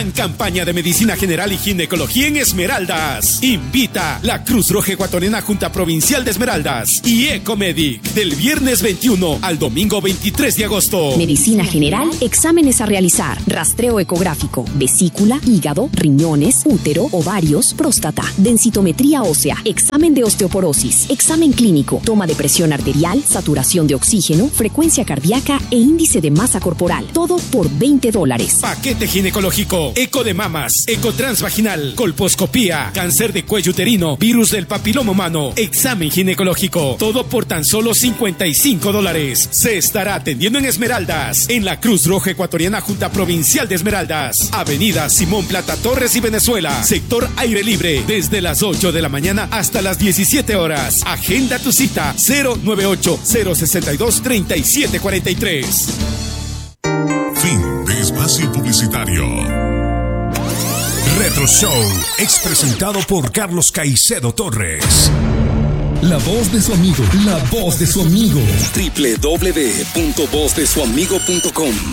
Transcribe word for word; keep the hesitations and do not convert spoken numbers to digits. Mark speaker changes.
Speaker 1: Gran campaña de medicina general y ginecología en Esmeraldas. Invita la Cruz Roja Ecuatoriana Junta Provincial de Esmeraldas y Ecomedic del viernes veintiuno al domingo veintitrés de agosto.
Speaker 2: Medicina general, exámenes a realizar, rastreo ecográfico, vesícula, hígado, riñones, útero, ovarios, próstata, densitometría ósea, examen de osteoporosis, examen clínico, toma de presión arterial, saturación de oxígeno, frecuencia cardíaca e índice de masa corporal. Todo por veinte dólares.
Speaker 1: Paquete ginecológico, eco de mamas, eco transvaginal, colposcopía, cáncer de cuello uterino, virus del papiloma humano, examen ginecológico. Todo por tan solo cincuenta y cinco dólares. Se estará atendiendo en Esmeraldas, en la Cruz Roja Ecuatoriana Junta Provincial de Esmeraldas, Avenida Simón Plata Torres y Venezuela, sector aire libre, desde las ocho de la mañana hasta las diecisiete horas. Agenda tu cita cero nueve ocho, cero seis dos, tres siete cuatro tres.
Speaker 3: Fin de espacio publicitario. Retro Show es presentado por Carlos Caicedo Torres.
Speaker 4: La voz de su amigo, la voz de su amigo.
Speaker 5: doble u doble u doble u punto voz de su amigo punto com.